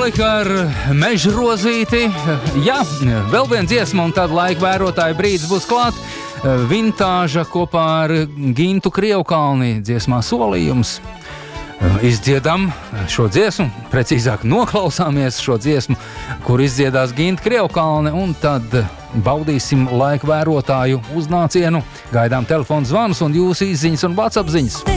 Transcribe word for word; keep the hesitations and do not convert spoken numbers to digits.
Metallica ar Mežrozīti. Jā, vēl viena dziesma, un tad laika vērotāju brīdis būs klāt. Vintāža kopā ar Gintu Krievkalni dziesmā Solījums. Izdziedam šo dziesmu, precīzāk noklausāmies šo dziesmu, kur izdziedās Ginta Krievkalne, un tad baudīsim laika vērotāju uznācienu. Gaidām telefonu zvanus un jūsu izziņas un WhatsApp ziņas.